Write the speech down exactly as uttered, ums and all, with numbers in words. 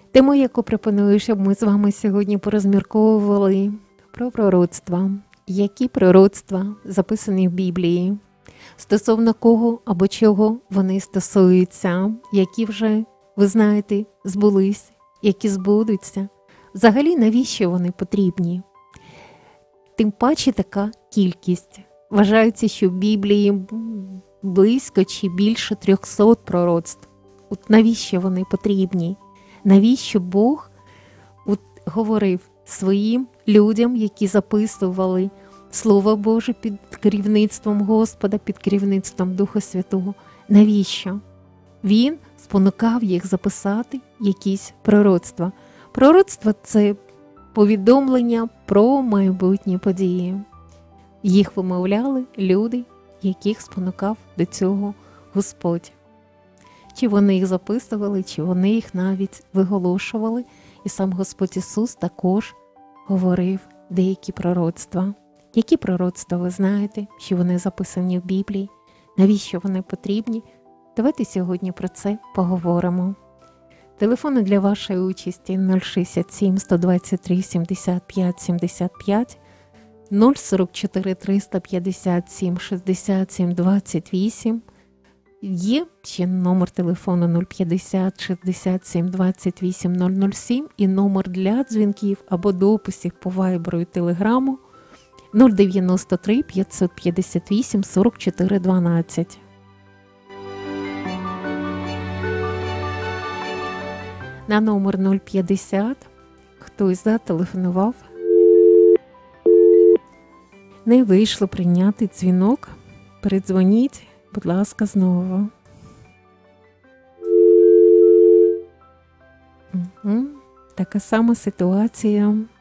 Тему, яку пропоную, щоб ми з вами сьогодні порозмірковували про пророцтва. Які пророцтва записані в Біблії? Стосовно кого або чого вони стосуються? Які вже, ви знаєте, збулись, які збудуться? Взагалі, навіщо вони потрібні? Тим паче така кількість. Вважається, що в Біблії близько чи більше трьохсот пророцтв. От навіщо вони потрібні? Навіщо Бог от говорив своїм людям, які записували Слово Боже під керівництвом Господа, під керівництвом Духа Святого? Навіщо? Він спонукав їх записати якісь пророцтва. Пророцтво – це повідомлення про майбутні події. Їх вимовляли люди, яких спонукав до цього Господь. Чи вони їх записували, чи вони їх навіть виголошували. І сам Господь Ісус також говорив деякі пророцтва. Які пророцтва ви знаєте, що вони записані в Біблії? Навіщо вони потрібні? Давайте сьогодні про це поговоримо. Телефони для вашої участі нуль шістдесят сім сто двадцять три сімдесят п'ять сімдесят п'ять, нуль сорок чотири триста п'ятдесят сім шістдесят сім двадцять вісім. Є ще номер телефону нуль п'ятдесят шістдесят сім двадцять вісім нуль нуль сім і номер для дзвінків або дописів по вайберу і телеграму нуль дев'яносто три п'ятсот п'ятдесят вісім сорок чотири дванадцять. На номер нуль п'ятдесят хтось зателефонував. Не вийшло прийняти дзвінок. Передзвоніть, будь ласка, знову. Угу. Така сама ситуація